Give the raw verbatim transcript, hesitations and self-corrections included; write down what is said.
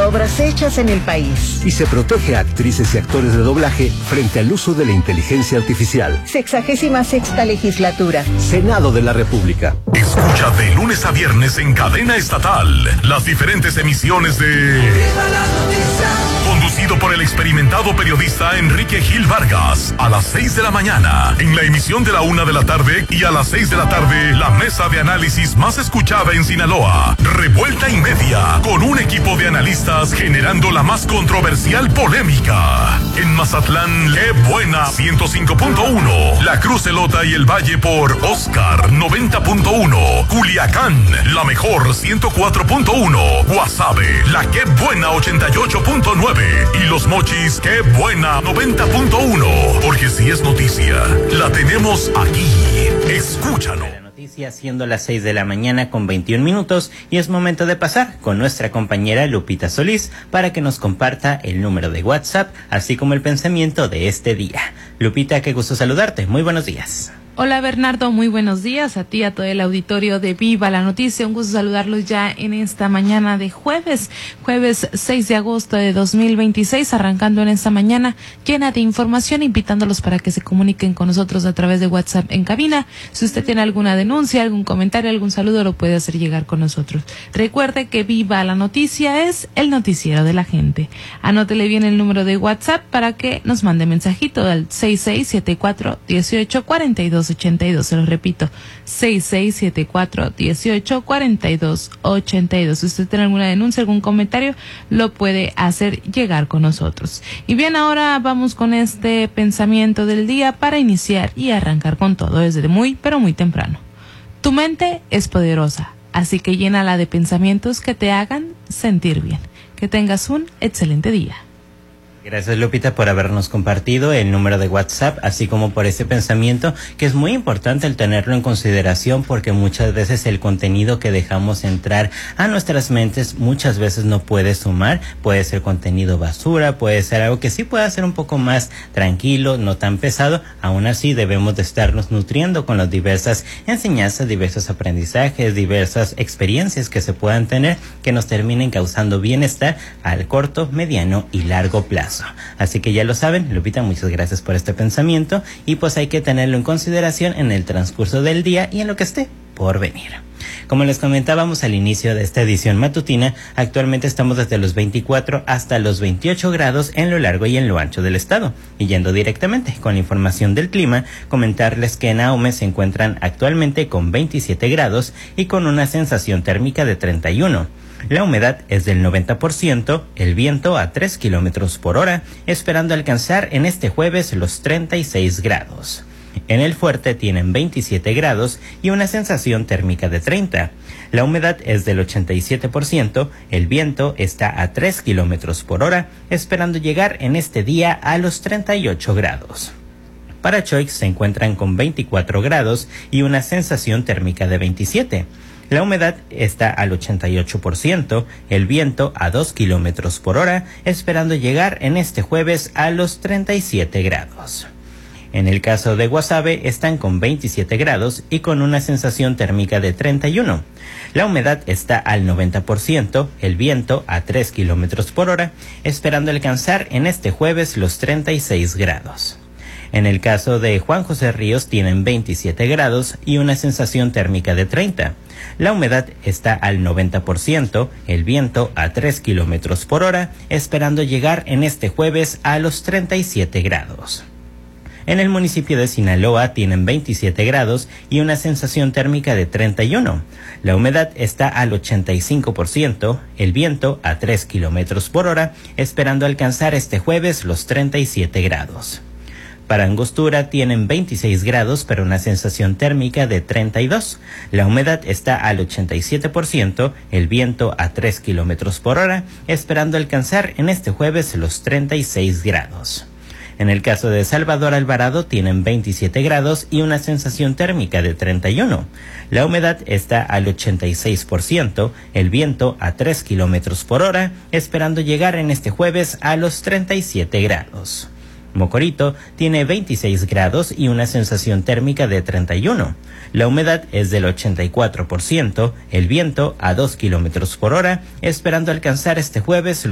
obras hechas en el país. Y se protege a actrices y actores de doblaje frente al uso de la inteligencia artificial. Sexagésima sexta legislatura. Senado de la República. Escucha de lunes a viernes en cadena estatal las diferentes emisiones de ¡Viva las noticias! Conducido por el experimentado periodista Enrique Gil Vargas, a las seis de la mañana, en la emisión de la una de la tarde, y a las seis de la tarde, la mesa de análisis más escuchada en Sinaloa, Revuelta y Media, con un equipo de analistas generando la más controversial polémica. En Mazatlán, ¡qué buena! ciento cinco punto uno, La Cruz Elota y el Valle por Oscar noventa punto uno, Culiacán, la mejor ciento cuatro punto uno, Guasave, la ¡qué buena! ochenta y ocho punto nueve, y Los Mochis, ¡qué buena! noventa punto uno, porque si es noticia, la tenemos aquí. Escúchanos. Siendo las seis de la mañana con veintiún minutos, y es momento de pasar con nuestra compañera Lupita Solís para que nos comparta el número de WhatsApp, así como el pensamiento de este día. Lupita, qué gusto saludarte. Muy buenos días. Hola Bernardo, muy buenos días a ti, a todo el auditorio de Viva la Noticia. Un gusto saludarlos ya en esta mañana de jueves, jueves seis de agosto de dos mil veintiséis, arrancando en esta mañana llena de información, invitándolos para que se comuniquen con nosotros a través de WhatsApp en cabina. Si usted tiene alguna denuncia, algún comentario, algún saludo, lo puede hacer llegar con nosotros. Recuerde que Viva la Noticia es el noticiero de la gente. Anótele bien el número de WhatsApp para que nos mande mensajito al seis seis siete cuatro, dieciocho cuarenta y dos ochenta y dos, se lo repito, seis seis siete cuatro, dieciocho cuarenta y dos ochenta y dos. Si usted tiene alguna denuncia, algún comentario, lo puede hacer llegar con nosotros. Y bien, ahora vamos con este pensamiento del día para iniciar y arrancar con todo desde muy, pero muy temprano. Tu mente es poderosa, así que llénala de pensamientos que te hagan sentir bien. Que tengas un excelente día. Gracias, Lupita, por habernos compartido el número de WhatsApp, así como por ese pensamiento, que es muy importante el tenerlo en consideración, porque muchas veces el contenido que dejamos entrar a nuestras mentes muchas veces no puede sumar. Puede ser contenido basura, puede ser algo que sí pueda ser un poco más tranquilo, no tan pesado. Aún así debemos de estarnos nutriendo con las diversas enseñanzas, diversos aprendizajes, diversas experiencias que se puedan tener, que nos terminen causando bienestar al corto, mediano y largo plazo. Así que ya lo saben, Lupita, muchas gracias por este pensamiento, y pues hay que tenerlo en consideración en el transcurso del día y en lo que esté por venir. Como les comentábamos al inicio de esta edición matutina, actualmente estamos desde los veinticuatro hasta los veintiocho grados en lo largo y en lo ancho del estado. Y yendo directamente con la información del clima, comentarles que en Ahome se encuentran actualmente con veintisiete grados y con una sensación térmica de treinta y uno. La humedad es del noventa por ciento, el viento a tres kilómetros por hora, esperando alcanzar en este jueves los treinta y seis grados. En el Fuerte tienen veintisiete grados y una sensación térmica de treinta. La humedad es del ochenta y siete por ciento, el viento está a tres kilómetros por hora, esperando llegar en este día a los treinta y ocho grados. Para Choix se encuentran con veinticuatro grados y una sensación térmica de veintisiete. La humedad está al ochenta y ocho por ciento, el viento a dos kilómetros por hora, esperando llegar en este jueves a los treinta y siete grados. En el caso de Guasave están con veintisiete grados y con una sensación térmica de treinta y uno. La humedad está al noventa por ciento, el viento a tres kilómetros por hora, esperando alcanzar en este jueves los treinta y seis grados. En el caso de Juan José Ríos tienen veintisiete grados y una sensación térmica de treinta. La humedad está al noventa por ciento, el viento a tres kilómetros por hora, esperando llegar en este jueves a los treinta y siete grados. En el municipio de Sinaloa tienen veintisiete grados y una sensación térmica de treinta y uno. La humedad está al ochenta y cinco por ciento, el viento a tres kilómetros por hora, esperando alcanzar este jueves los treinta y siete grados. Para Angostura tienen veintiséis grados, pero una sensación térmica de treinta y dos. La humedad está al ochenta y siete por ciento, el viento a tres kilómetros por hora, esperando alcanzar en este jueves los treinta y seis grados. En el caso de Salvador Alvarado tienen veintisiete grados y una sensación térmica de treinta y uno. La humedad está al ochenta y seis por ciento, el viento a tres kilómetros por hora, esperando llegar en este jueves a los treinta y siete grados. Mocorito tiene veintiséis grados y una sensación térmica de treinta y uno. La humedad es del ochenta y cuatro por ciento, el viento a dos kilómetros por hora, esperando alcanzar este jueves